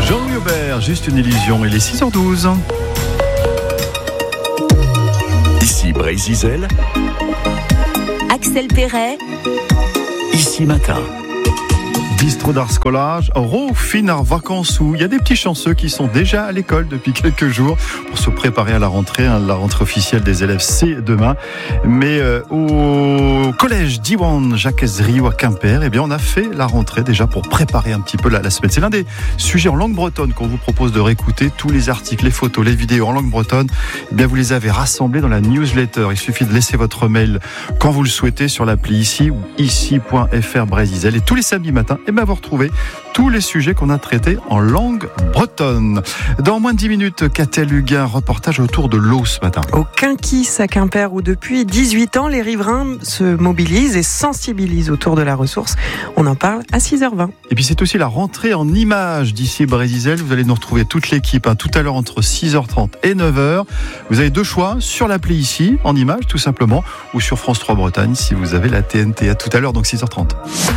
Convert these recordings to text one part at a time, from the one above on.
Jean-Louis Aubert, juste une illusion, il est 6h12. Ici Brésil, Axel Perret, ici matin. Bistro d'Arscolage, Rofinar Vacances où il y a des petits chanceux qui sont déjà à l'école depuis quelques jours pour se préparer à la rentrée officielle des élèves c'est demain. Mais au collège d'Iwan Jacques Rio à Quimper, eh bien on a fait la rentrée déjà pour préparer un petit peu la semaine. C'est l'un des sujets en langue bretonne qu'on vous propose de réécouter. Tous les articles, les photos, les vidéos en langue bretonne, eh bien vous les avez rassemblés dans la newsletter. Il suffit de laisser votre mail quand vous le souhaitez sur l'appli ici ou ici.fr Brésil. Et tous les samedis matins, et bien vous retrouvez tous les sujets qu'on a traités en langue bretonne. Dans moins de 10 minutes, Catel Huguin, reportage autour de l'eau ce matin. Au Quinquis à Quimper, où depuis 18 ans, les riverains se mobilisent et sensibilisent autour de la ressource. On en parle à 6h20. Et puis c'est aussi la rentrée en images d'ici Brésil. Vous allez nous retrouver toute l'équipe tout à l'heure entre 6h30 et 9h. Vous avez deux choix, sur l'appli ici, en images tout simplement, ou sur France 3 Bretagne si vous avez la TNT. À tout à l'heure, donc 6h30.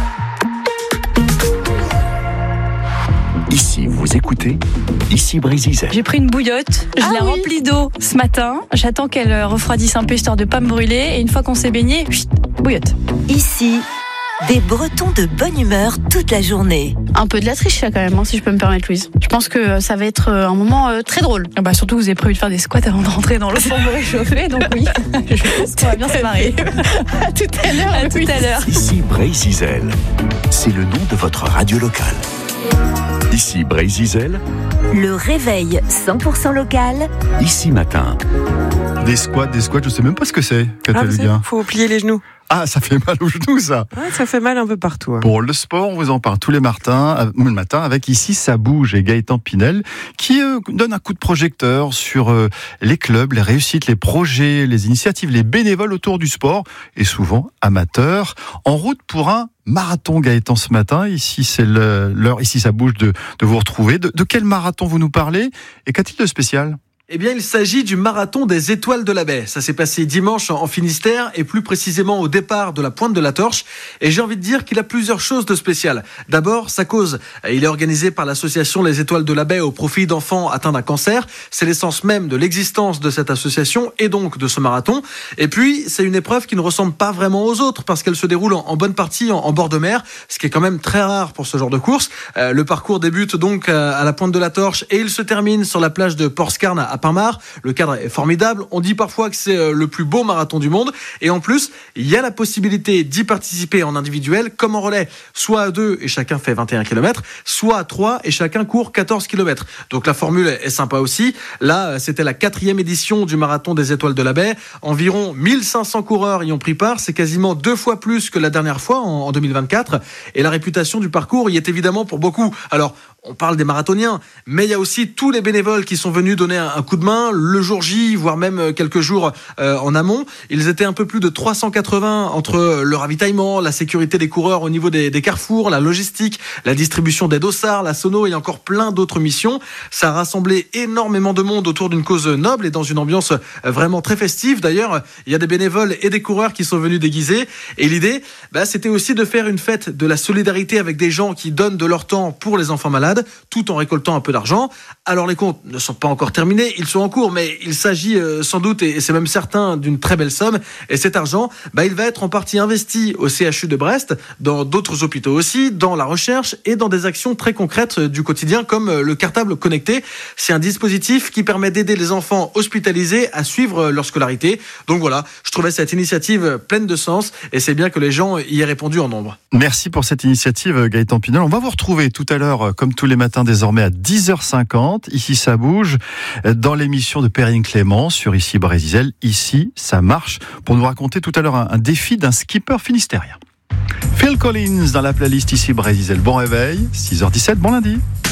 Ici, vous écoutez, ici Brésil. J'ai pris une bouillotte, je l'ai remplie d'eau ce matin. J'attends qu'elle refroidisse un peu histoire de pas me brûler. Et une fois qu'on s'est baigné, bouillotte. ici, des Bretons de bonne humeur toute la journée. Un peu de la triche là quand même, si je peux me permettre, Louise. Je pense que ça va être un moment très drôle. Surtout vous avez prévu de faire des squats avant de rentrer dans l'eau pour me réchauffer, donc oui, je pense qu'on va bien se marrer. À tout à l'heure. À tout à l'heure. Ici Brésil, c'est le nom de votre radio locale. Ici Brésil, Le réveil 100% local. ici matin. Des squats, je sais même pas ce que c'est, Catel Huguin. Faut plier les genoux. Ah, ça fait mal aux genoux, ça. Ouais, ça fait mal un peu partout. Pour le sport, on vous en parle tous les matins avec ici ça bouge et Gaëtan Pinel qui donne un coup de projecteur sur les clubs, les réussites, les projets, les initiatives, les bénévoles autour du sport et souvent amateurs. En route pour un marathon, Gaëtan, ce matin. Ici, c'est l'heure, ici ça bouge de vous retrouver. De quel marathon vous nous parlez et qu'a-t-il de spécial ? Eh bien, il s'agit du marathon des Étoiles de la Baie. Ça s'est passé dimanche en Finistère et plus précisément au départ de la Pointe de la Torche. Et j'ai envie de dire qu'il a plusieurs choses de spéciales. D'abord, sa cause. Il est organisé par l'association Les Étoiles de la Baie au profit d'enfants atteints d'un cancer. C'est l'essence même de l'existence de cette association et donc de ce marathon. Et puis, c'est une épreuve qui ne ressemble pas vraiment aux autres parce qu'elle se déroule en bonne partie en bord de mer, ce qui est quand même très rare pour ce genre de course. Le parcours débute donc à la Pointe de la Torche et il se termine sur la plage de Port-Scarn à Pinmar. Le cadre est formidable. On dit parfois que c'est le plus beau marathon du monde. Et en plus, il y a la possibilité d'y participer en individuel comme en relais. Soit à 2 et chacun fait 21 km, soit à 3 et chacun court 14 km. Donc la formule est sympa aussi. Là, c'était la 4e édition du marathon des Étoiles de la Baie. Environ 1500 coureurs y ont pris part. C'est quasiment 2 fois plus que la dernière fois en 2024. Et la réputation du parcours y est évidemment pour beaucoup. Alors, on parle des marathoniens, mais il y a aussi tous les bénévoles qui sont venus donner un coup de main le jour J, voire même quelques jours en amont. Ils étaient un peu plus de 380 entre le ravitaillement, la sécurité des coureurs au niveau des carrefours, la logistique, la distribution des dossards, la sono et encore plein d'autres missions. Ça a rassemblé énormément de monde autour d'une cause noble et dans une ambiance vraiment très festive. D'ailleurs, il y a des bénévoles et des coureurs qui sont venus déguisés. Et l'idée, c'était aussi de faire une fête de la solidarité avec des gens qui donnent de leur temps pour les enfants malades, tout en récoltant un peu d'argent. Alors les comptes ne sont pas encore terminés, ils sont en cours, mais il s'agit sans doute, et c'est même certain, d'une très belle somme. Et cet argent, il va être en partie investi au CHU de Brest, dans d'autres hôpitaux aussi, dans la recherche et dans des actions très concrètes du quotidien, comme le cartable connecté. C'est un dispositif qui permet d'aider les enfants hospitalisés à suivre leur scolarité. Donc voilà, je trouvais cette initiative pleine de sens et c'est bien que les gens y aient répondu en nombre. Merci pour cette initiative, Gaëtan Pinel. On va vous retrouver tout à l'heure, comme tous les matins désormais à 10h50. Ici, ça bouge dans l'émission de Perrine Clément sur Ici Brésil. Ici, ça marche. Pour nous raconter tout à l'heure un défi d'un skipper finistérien. Phil Collins dans la playlist Ici Brésil. Bon réveil, 6h17, bon lundi.